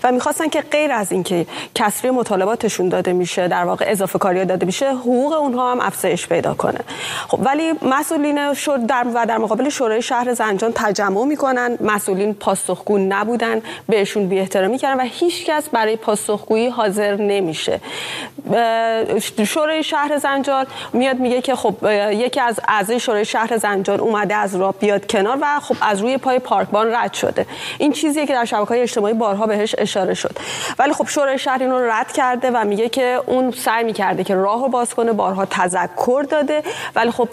و میخواستن که غیر از اینکه کسری مطالباتشون داده میشه، در واقع اضافه کاری داده میشه، حقوق اونها هم افزایش پیدا کنه. خب ولی مسئولین در مقابل شورای شهر زنجان تجمع میکنن، مسئولین پاسخگو نبودن، بهشون بی احترامی کردن و هیچ کس برای پاسخگویی حاضر نمیشه. شورای شهر زنجان میاد میگه که خب یکی از اعضای شورای شهر زنجان اومده از راه بیاد کنار و خب از روی پای پارکبان رد شده. این چیزیه که در شبکه‌های اجتماعی بارها بهش اشاره شد. ولی خب شورای شهر اینو رد کرده و میگه که اون سعی می‌کرده که راهو باز کنه، بارها تذکر داده، ولی خب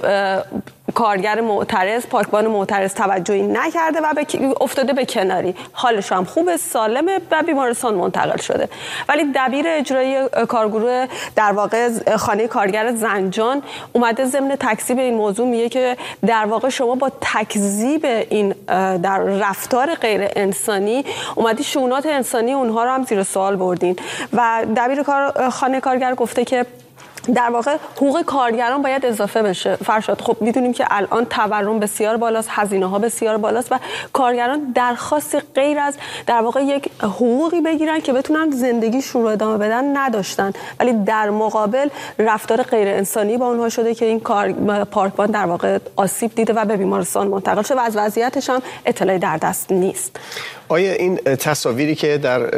کارگر معترض، پارکبان معترض توجهی نکرده و افتاده به کناری. حالش هم خوبه، سالمه و بیمارستان منتقل شده. ولی دبیر اجرایی کارگروه در واقع خانه کارگر زنجان اومده ضمن تکذیب این موضوع میگه که در واقع شما با تکذیب این در رفتار غیر انسانی اومدی شؤونات انسانی اونها رو هم زیر سوال بردین. و دبیر خانه کارگر گفته که در واقع حقوق کارگران باید اضافه بشه. فرشاد خب میدونیم که الان تورم بسیار بالاست، هزینه ها بسیار بالاست و کارگران درخواست غیر از در واقع یک حقوقی بگیرن که بتونن زندگیشون رو ادامه بدن نداشتن، ولی در مقابل رفتار غیر انسانی با اونها شده که این پارکبان در واقع آسیب دیده و به بیمارستان منتقل شده و از وضعیتش هم اطلاعی در دست نیست. آیا این تصاویری که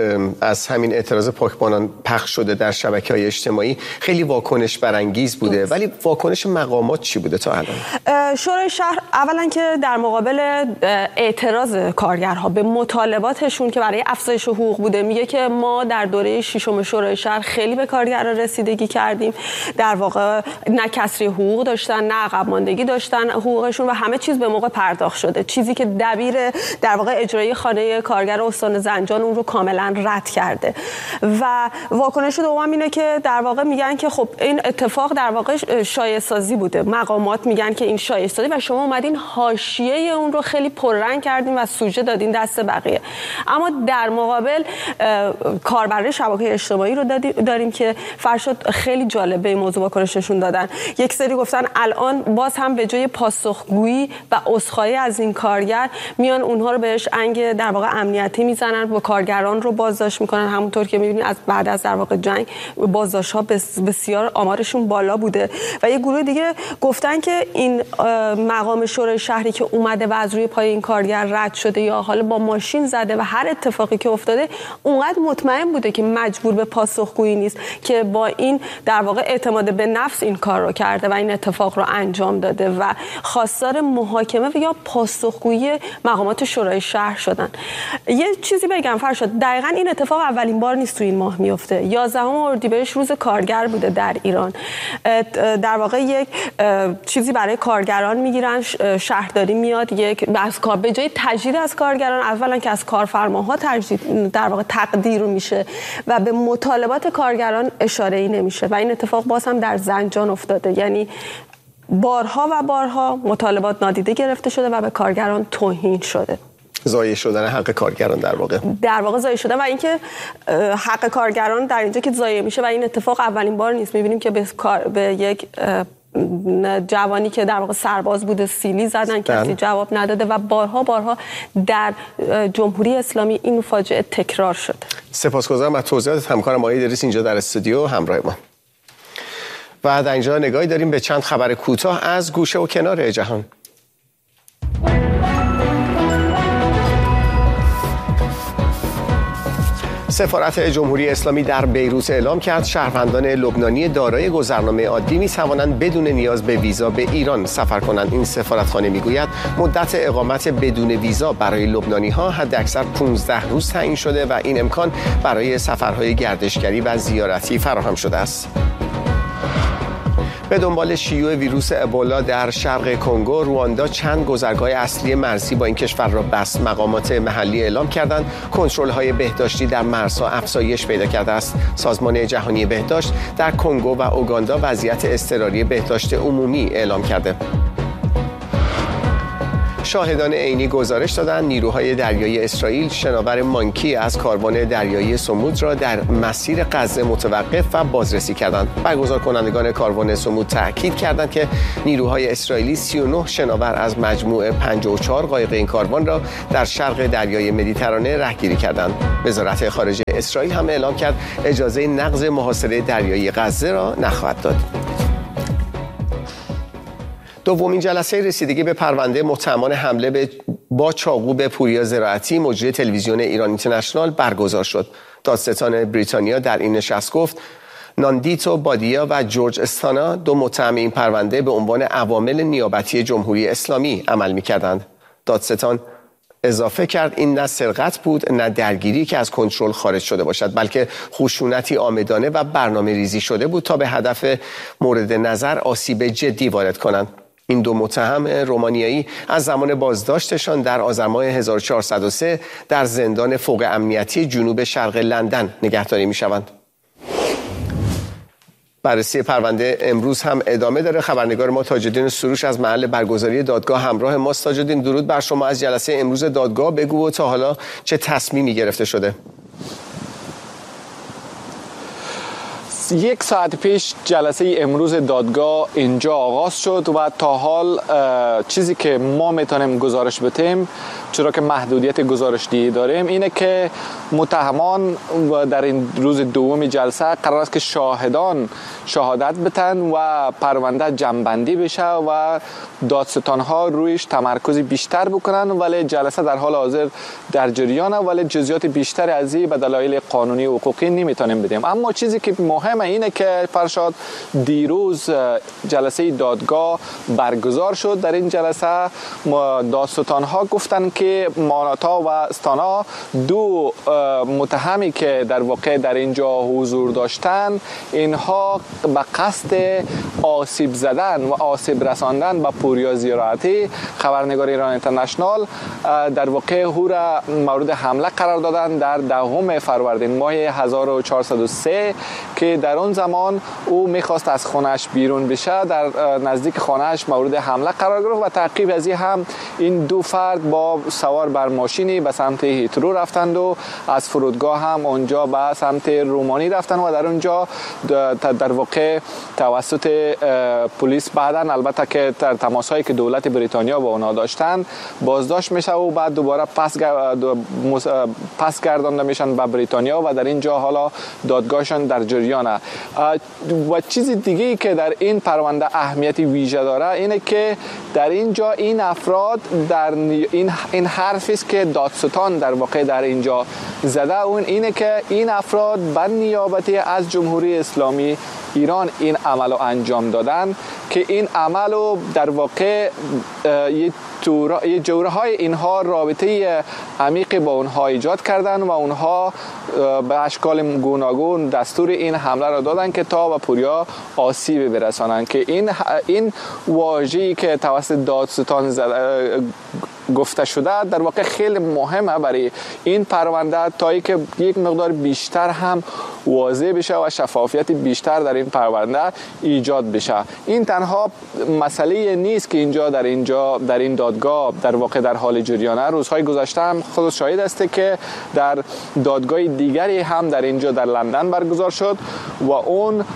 از همین اعتراض پارکبانان پخش شده در شبکه‌های اجتماعی خیلی واکنش برانگیز بوده، ولی واکنش مقامات چی بوده تا الان؟ شورای شهر اولا که در مقابل اعتراض کارگرها به مطالباتشون که برای افزایش حقوق بوده میگه که ما در دوره ششم شورای شهر خیلی به کارگران رسیدگی کردیم، در واقع نه کسری حقوق داشتن نه عقب ماندگی داشتن حقوقشون و همه چیز به موقع پرداخت شده، چیزی که دبیر در واقع اجرایی خانه کارگر استان زنجان اون رو کاملا رد کرده. و واکنش دوم اینه که در واقع میگن که خب این اتفاق در واقع شایعه سازی بوده، مقامات میگن که این شایعه سازی و شما اومدین حاشیه اون رو خیلی پررنگ کردین و سوژه دادین دست بقیه. اما در مقابل کاربرای شبکه اجتماعی رو داریم که فرشاد خیلی جالب به این موضوع واکنششون دادن. یک سری گفتن الان باز هم به جای پاسخگویی و عذرخواهی از این کارگر میان اونها رو بهش انگ در واقع امنیتی میزنن و کارگران رو بازداشت میکنن. همونطور که میبینید از بعد از در واقع جنگ بازداشت‌ها بسیار آمارشون بالا بوده. و یه گروه دیگه گفتن که این مقام شورای شهری که اومده و از روی پای این کارگر رد شده یا حالا با ماشین زده و هر اتفاقی که افتاده اونقدر مطمئن بوده که مجبور به پاسخگویی نیست که با این در واقع اعتماد به نفس این کار رو کرده و این اتفاق رو انجام داده و خواستار محاکمه و یا پاسخگویی مقامات شورای شهر شدن. یه چیزی بگم فرشاد، دقیقاً این اتفاق اولین بار نیست تو این ماه میفته. 11 اردیبهشت روز کارگر بوده در ایران. در واقع یک چیزی برای کارگران میگیرن، شهرداری میاد یک از کار به جای تجدید از کارگران اولا که از کارفرماها در واقع تقدیر میشه و به مطالبات کارگران اشاره‌ای نمیشه و این اتفاق باز هم در زنجان افتاده. یعنی بارها و بارها مطالبات نادیده گرفته شده و به کارگران توهین شده. ضایع شدن حق کارگران در واقع ضایع شدن و اینکه حق کارگران در اینجا که ضایع میشه و این اتفاق اولین بار نیست. می‌بینیم که به یک جوانی که در واقع سرباز بوده سیلی زدن، کسی جواب نداده و بارها در جمهوری اسلامی این فاجعه تکرار شده. سپاسگزارم از توضیحات همکارم آقای ادریس اینجا در استودیو همراه ما. و در اینجا نگاهی داریم به چند خبر کوتاه از گوشه و کنار جهان. سفارت جمهوری اسلامی در بیروت اعلام کرد شهروندان لبنانی دارای گذرنامه عادی می‌توانند بدون نیاز به ویزا به ایران سفر کنند. این سفارتخانه می‌گوید مدت اقامت بدون ویزا برای لبنانی‌ها حداکثر 15 روز تعیین شده و این امکان برای سفرهای گردشگری و زیارتی فراهم شده است. به دنبال شیوع ویروس ابولا در شرق کنگو، رواندا چند گذرگاه اصلی مرزی با این کشور را بست. مقامات محلی اعلام کردند کنترل‌های بهداشتی در مرزها افزایش پیدا کرده است. سازمان جهانی بهداشت در کنگو و اوگاندا وضعیت اضطراری بهداشت عمومی اعلام کرده. شاهدان عینی گزارش دادند نیروهای دریایی اسرائیل شناور مانکی از کاروان دریایی سمود را در مسیر غزه متوقف و بازرسی کردند. برگزار کنندگان کاروان سمود تاکید کردند که نیروهای اسرائیلی 39 شناور از مجموع 54 قایق این کاروان را در شرق دریای مدیترانه رهگیری کردند. وزارت خارجه اسرائیل هم اعلام کرد اجازه نقض محاصره دریایی غزه را نخواهد داد. دومین جلسه رسیدگی به پرونده متهمان حمله با چاقو به پوریا زراعتی مجری تلویزیون ایران اینترنشنال برگزار شد. دادستان بریتانیا در این نشست گفت ناندیتو بادیا و جورج استانا دو متهم این پرونده به عنوان عوامل نیابتی جمهوری اسلامی عمل می‌کردند. دادستان اضافه کرد این نه سرقت بود نه درگیری که از کنترل خارج شده باشد، بلکه خشونتی عامدانه و برنامه ریزی شده بود تا به هدف مورد نظر آسیب جدی وارد کنند. این دو متهم رومانیایی از زمان بازداشتشان در آذر ماه 1403 در زندان فوق امنیتی جنوب شرق لندن نگهداری می‌شوند. بررسی پرونده امروز هم ادامه داره. خبرنگار ما تاج‌الدین سروش از محل برگزاری دادگاه همراه ماست. تاج‌الدین درود بر شما. از جلسه امروز دادگاه بگو و تا حالا چه تصمیمی گرفته شده؟ 1 ساعت پیش جلسه امروز دادگاه اینجا آغاز شد و تا حال چیزی که ما میتونیم گزارش بدیم، چرا که محدودیت گزارش‌دهی داریم، اینه که متهمان در این روز دوم جلسه قرار است که شاهدان شهادت بدن و پرونده جمع‌بندی بشه و دادستان‌ها رویش تمرکز بیشتر بکنن، ولی جلسه در حال حاضر در جریانه، ولی جزئیات بیشتر از این به دلایل قانونی و حقوقی نمیتونیم بدیم. اما چیزی که مهمه اینه که فرشاد دیروز جلسه دادگاه برگزار شد. در این جلسه دادستان‌ها گفتن که ماناتا و استانا دو متهمی که در واقع در اینجا حضور داشتن، اینها به قصد آسیب زدن و آسیب رساندن به پوریا زراعتی خبرنگار ایران اینترنشنال در واقع او را مورد حمله قرار دادن در 10 فروردین ماه 1403 که در اون زمان او میخواست از خانه‌اش بیرون بشه. در نزدیک خانه‌اش مورد حمله قرار گرفت و تعقیب از این هم این دو فرد با سوار بر ماشینی به سمت هیترو رفتند و از فرودگاه هم اونجا به سمت رومانی رفتند و در اونجا در واقع توسط پلیس بعداً البته که در تماس‌هایی که دولت بریتانیا با اونا داشتن بازداشت میشه و بعد دوباره پس گردانده میشن به بریتانیا و در اینجا حالا دادگاهشان در جریانه. و چیز دیگه‌ای که در این پرونده اهمیتی ویژه داره اینه که در اینجا این افراد در این حرفی است که دادستان در واقع در اینجا زده، اون اینه که این افراد به نیابتی از جمهوری اسلامی ایران این عمل رو انجام دادن که این عمل رو در واقع یه جورهای اینها رابطه عمیقی با اونها ایجاد کردن و اونها به اشکال گوناگون دستور این حمله را دادن که تا به پوریا آسیب برسانن. که این واژه‌ای که توسط دادستان گفته شده در واقع خیلی مهمه برای این پرونده تا اینکه یک مقدار بیشتر هم واضح بشه و شفافیت بیشتر در این پرونده ایجاد بشه. این تنها مسئله نیست که اینجا در این دادگاه در واقع در حال جریانه. روزهای گذشته هم خود شاهد است که در دادگاه دیگری هم در اینجا در لندن برگزار شد و اون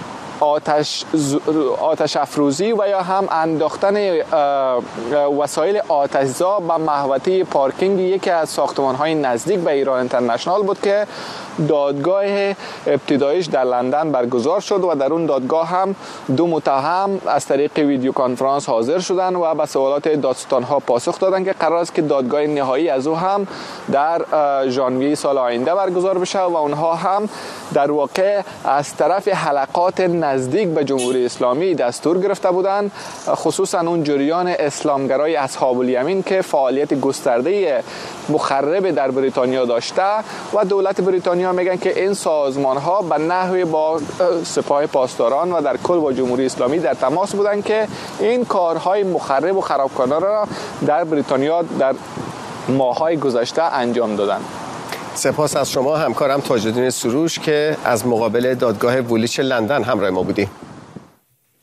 آتش افروزی و یا هم انداختن وسایل آتشزا به محوطه پارکینگ یکی از ساختمان‌های نزدیک به ایران اینترنشنال بود که دادگاه ابتداییش در لندن برگزار شد و در اون دادگاه هم دو متهم از طریق ویدیو کانفرانس حاضر شدن و به سوالات دادستان‌ها پاسخ دادن که قرار است که دادگاه نهایی از او هم در ژانویه سال آینده برگزار بشه و اونها هم در واقع از طرف حلقات نزدیک به جمهوری اسلامی دستور گرفته بودند، خصوصا اون جریان اسلامگرای اصحاب الیمین که فعالیت گسترده مخرب در بریتانیا داشته و دولت بریتانیا میگن که این سازمان ها به نحوی با سپاه پاسداران و در کل با جمهوری اسلامی در تماس بودن که این کارهای مخرب و خرابکارانه را در بریتانیا در ماه‌های گذشته انجام دادن. سپاس از شما همکارم تاج‌الدین سروش که از مقابل دادگاه وولیچ لندن همراه ما بودی.